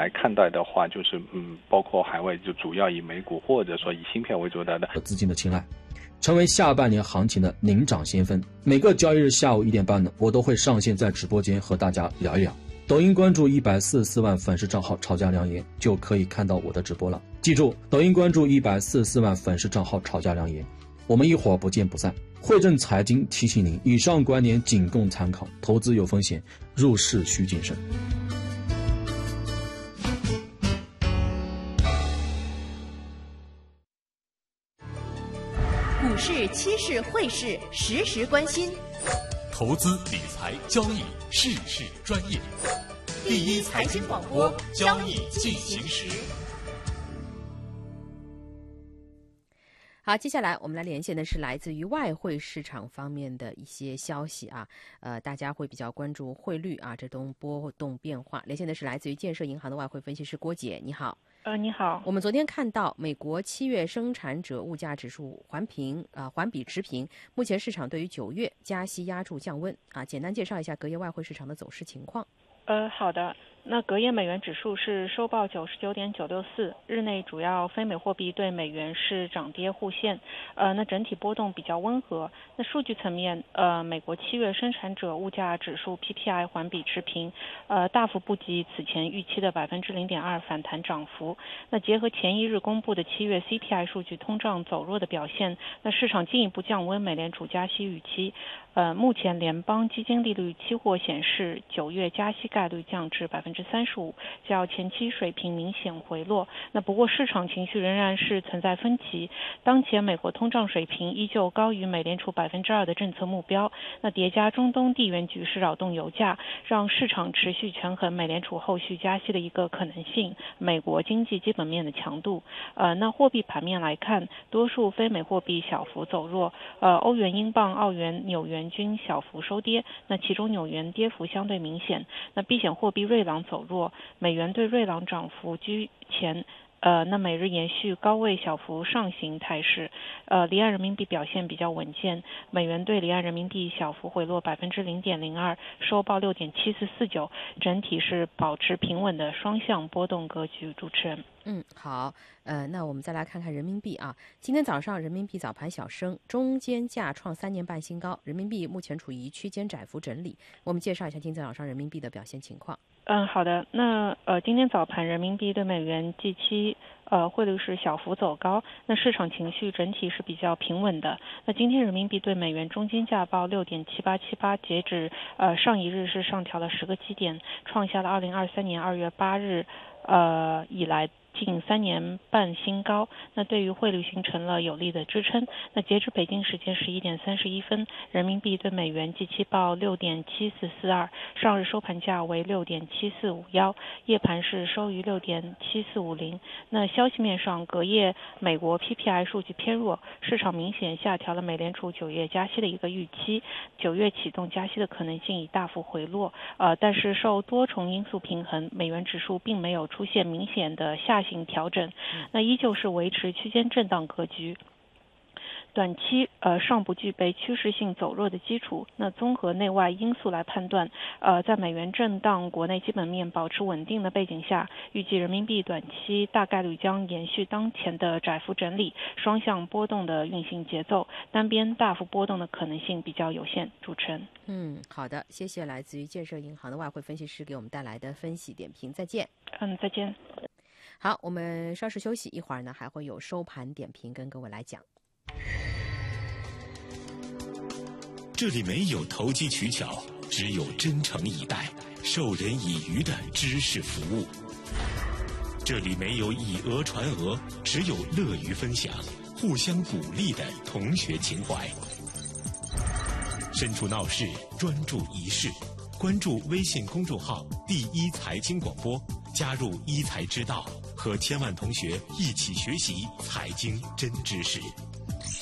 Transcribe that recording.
来看待的话，就是包括海外就主要以美股或者说以芯片为主的资金的青睐，成为下半年行情的领涨先锋。每个交易日下午1点半呢，我都会上线在直播间和大家聊一聊。抖音关注144万粉丝账号吵架良言，就可以看到我的直播了。记住，抖音关注144万粉丝账号吵架良言，我们一会儿不见不散。汇正财经提醒您，以上观点仅供参考，投资有风险，入市需谨慎。 股市、期市、汇市，时时关心。 投资理财交易事事专业，第一财经广播，交易进行时。 好，接下来我们来连线的是来自于外汇市场方面的一些消息啊，大家会比较关注汇率啊这种波动变化。连线的是来自于建设银行的外汇分析师郭姐，你好。 你好。 我们昨天看到美国7月生产者物价指数环比持平，目前市场对于9月加息压住降温啊，简单介绍一下隔夜外汇市场的走势情况。 好的。那隔夜美元指数是收报99.964，日内主要非美货币对美元是涨跌互现，那整体波动比较温和。那数据层面，美国7月生产者物价指数 PPI 环比持平，大幅不及此前预期的0.2%反弹涨幅。那结合前一日公布的7月 CPI 数据通胀走弱的表现，那市场进一步降温美联储加息预期。目前联邦基金利率期货显示9月加息概率降至35%，较前期水平明显回落。那不过市场情绪仍然是存在分歧，当前美国通胀水平依旧高于美联储2%的政策目标。那叠加中东地缘局势扰动油价，让市场持续权衡美联储后续加息的一个可能性，美国经济基本面的强度。那货币盘面来看，多数非美货币小幅走弱，欧元、英镑、澳元、纽元均小幅收跌，那其中纽元跌幅相对明显。那避险货币瑞郎走弱，美元对瑞郎涨幅居前。那每日延续高位小幅上行态势，离岸人民币表现比较稳健，美元对离岸人民币小幅回落0.02%，收报6.7449，整体是保持平稳的双向波动格局。主持人， 好，那我们再来看看人民币啊，今天早上人民币早盘小升，中间价创3年半新高，人民币目前处于区间窄幅整理。我们介绍一下今天早上人民币的表现情况。 好的。那今天早盘人民币对美元即期汇率是小幅走高，那市场情绪整体是比较平稳的。那今天人民币对美元中间价报6.7878，截止上一日是上调了10个基点，创下了2023年2月8日以来近3年半新高，那对于汇率形成了有力的支撑。那截至北京时间11点31分，人民币对美元即期报6.7442，上日收盘价为6.7451，夜盘是收于6.7450。那消息面上，隔夜美国 PPI 数据偏弱，市场明显下调了美联储9月加息的一个预期，9月启动加息的可能性已大幅回落。但是受多重因素平衡，美元指数并没有出现明显的下行调整，那依旧是维持区间震荡格局。短期尚不具备趋势性走弱的基础。那综合内外因素来判断，在美元震荡、国内基本面保持稳定的背景下，预计人民币短期大概率将延续当前的窄幅整理、双向波动的运行节奏，单边大幅波动的可能性比较有限。主持人， 好的，谢谢来自于建设银行的外汇分析师给我们带来的分析点评，再见。 再见。 好，我们稍事休息，一会儿呢还会有收盘点评跟各位来讲。 这里没有投机取巧，只有真诚以待、授人以渔的知识服务。这里没有以讹传讹，只有乐于分享、互相鼓励的同学情怀。身处闹市，专注一事，关注微信公众号“第一财经广播”，加入一财之道，和千万同学一起学习财经真知识。